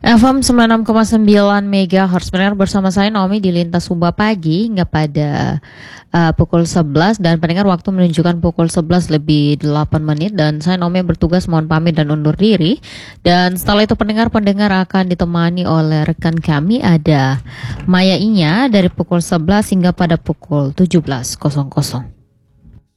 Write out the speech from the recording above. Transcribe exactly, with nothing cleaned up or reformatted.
F M sembilan puluh enam koma sembilan MHz pendengar, bersama saya Naomi di Lintas Sumba Pagi hingga pada uh, pukul sebelas, dan pendengar waktu menunjukkan pukul sebelas lebih delapan menit, dan saya Naomi bertugas mohon pamit dan undur diri. Dan setelah itu pendengar-pendengar akan ditemani oleh rekan kami, ada Maya Inya dari pukul sebelas hingga pada pukul tujuh belas.